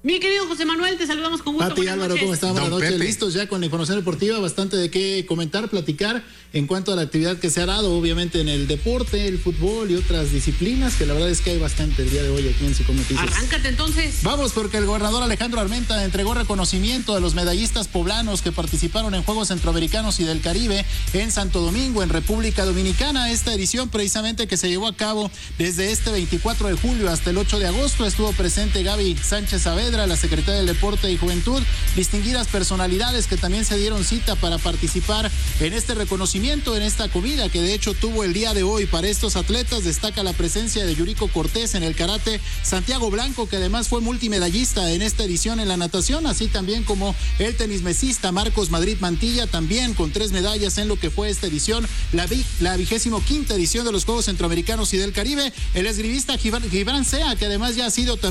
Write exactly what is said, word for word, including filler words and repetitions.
Mi querido José Manuel, te saludamos con gusto. Pati, Álvaro, noches. ¿cómo están? Buenas Don noches. Pepe. Listos ya con la información deportiva, bastante de qué comentar, platicar en cuanto a la actividad que se ha dado, obviamente, en el deporte, el fútbol y otras disciplinas, que la verdad es que hay bastante el día de hoy aquí en Sicom Noticias. Arráncate entonces. Vamos, porque el gobernador Alejandro Armenta entregó reconocimiento a los medallistas poblanos que participaron en Juegos Centroamericanos y del Caribe en Santo Domingo, en República Dominicana. Esta edición precisamente que se llevó a cabo desde este veinticuatro de julio hasta el ocho de agosto. Estuvo presente Gaby Sánchez Saavedra, la secretaria del Deporte y Juventud, distinguidas personalidades que también se dieron cita para participar en este reconocimiento, en esta comida que de hecho tuvo el día de hoy para estos atletas. Destaca la presencia de Yuriko Cortés en el karate, Santiago Blanco, que además fue multimedallista en esta edición en la natación, así también como el tenismesista Marcos Madrid Mantilla, también con tres medallas en lo que fue esta edición, la, vi, la vigésimo quinta edición de los Juegos Centroamericanos y del Caribe, el esgrivista Gibran Sea, que además ya ha sido